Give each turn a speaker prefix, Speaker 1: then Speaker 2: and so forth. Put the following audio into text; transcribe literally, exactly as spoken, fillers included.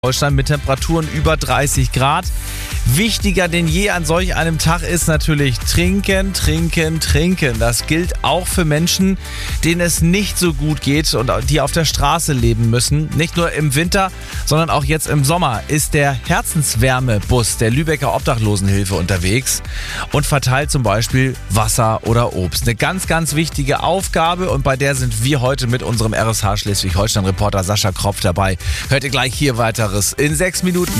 Speaker 1: Deutschland mit Temperaturen über dreißig Grad. Wichtiger denn je an solch einem Tag ist natürlich trinken, trinken, trinken. Das gilt auch für Menschen, denen es nicht so gut geht und die auf der Straße leben müssen. Nicht nur im Winter, sondern auch jetzt im Sommer ist der Herzenswärmebus der Lübecker Obdachlosenhilfe unterwegs und verteilt zum Beispiel Wasser oder Obst. Eine ganz, ganz wichtige Aufgabe und bei der sind wir heute mit unserem R S H Schleswig-Holstein-Reporter Sascha Kropf dabei. Hört ihr gleich hier weiteres in sechs Minuten.